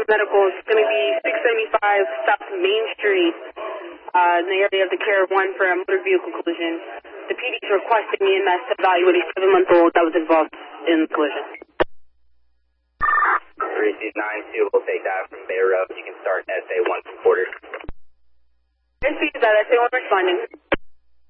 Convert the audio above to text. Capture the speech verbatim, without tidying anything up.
medical is going to be six seventy-five South Main Street, uh, in the area of the Care one for a motor vehicle collision. The P D is requesting E M S to evaluate a seven-month-old that was involved in the collision. three two nine two, we'll take that from Bay Road. You can start S A one from quarters. S A is that S A one responding.